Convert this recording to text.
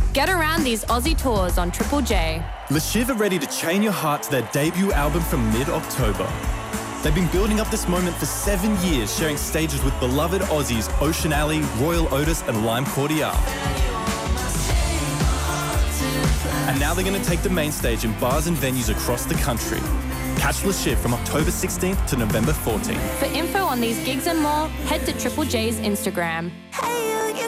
Get around these Aussie tours on Triple J. Le Chiv are ready to chain your heart to their debut album from mid-October. They've been building up this moment for 7 years, sharing stages with beloved Aussies Ocean Alley, Royal Otis and Lime Cordiale. And now they're going to take the main stage in bars and venues across the country. Catch Le Chiv from October 16th to November 14th. For info on these gigs and more, head to Triple J's Instagram. Hey, you